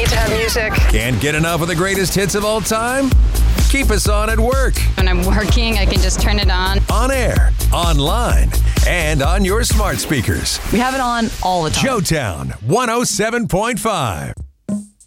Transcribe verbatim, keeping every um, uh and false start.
need to have music. Can't get enough of the greatest hits of all time? Keep us on at work. When I'm working, I can just turn it on. On air, online, and on your smart speakers. We have it on all the time. Joetown one oh seven point five.